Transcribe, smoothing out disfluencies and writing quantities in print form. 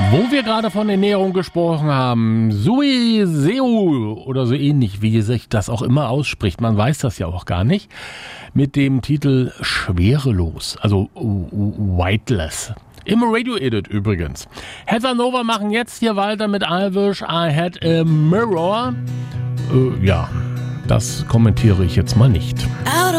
Wo wir gerade von Ernährung gesprochen haben, Sui Seu oder so ähnlich, wie sich das auch immer ausspricht, man weiß das ja auch gar nicht, mit dem Titel Schwerelos, also Weightless. Im Radio-Edit übrigens. Heather Nova machen jetzt hier weiter mit I Wish I Had a Mirror. Ja, das kommentiere ich jetzt mal nicht.